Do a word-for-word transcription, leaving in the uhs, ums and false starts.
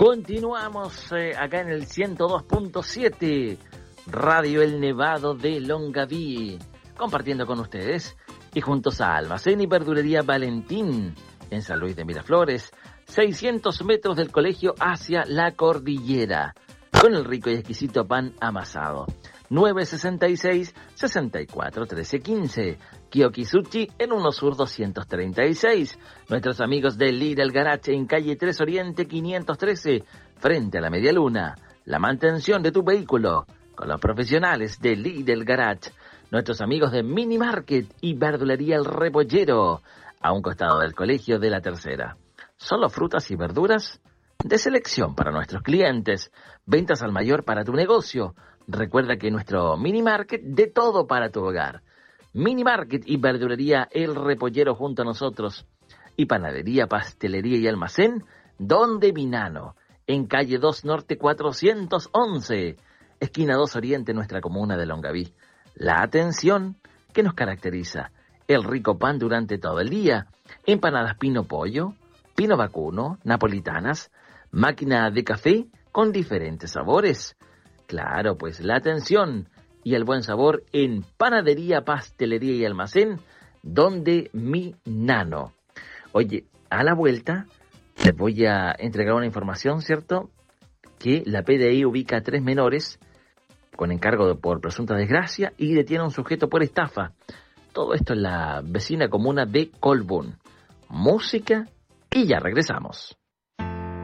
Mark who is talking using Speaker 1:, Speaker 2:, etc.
Speaker 1: Continuamos eh, acá en el ciento dos punto siete, Radio El Nevado de Longaví, compartiendo con ustedes y juntos a Almacén y Verdulería Valentín, en San Luis de Miraflores, seiscientos metros del colegio hacia la cordillera, con el rico y exquisito pan amasado. nueve sesenta y seis, sesenta y cuatro, trece quince. Kiyoki-Sushi en Uno Sur doscientos treinta y seis. Nuestros amigos de Lidl Garage en calle tres Oriente quinientos trece, frente a la Media Luna. La mantención de tu vehículo con los profesionales de Lidl Garage. Nuestros amigos de Mini Market y Verdulería El Repollero, a un costado del colegio de la Tercera. Solo frutas y verduras de selección para nuestros clientes. Ventas al mayor para tu negocio. Recuerda que nuestro Mini Market, de todo para tu hogar. Mini Market y Verdulería El Repollero junto a nosotros. Y Panadería, Pastelería y Almacén, Donde Minano, en calle dos Norte cuatrocientos once, esquina dos Oriente, nuestra comuna de Longaví. La atención que nos caracteriza. El rico pan durante todo el día. Empanadas Pino Pollo, Pino Vacuno, napolitanas, máquina de café con diferentes sabores. Claro, pues la atención y el buen sabor en Panadería, Pastelería y Almacén, Donde Minano. Oye, a la vuelta les voy a entregar una información, ¿cierto? Que la P D I ubica a tres menores con encargo de, por presunta desgracia y detiene a un sujeto por estafa. Todo esto en la vecina comuna de Colbún. Música y ya regresamos.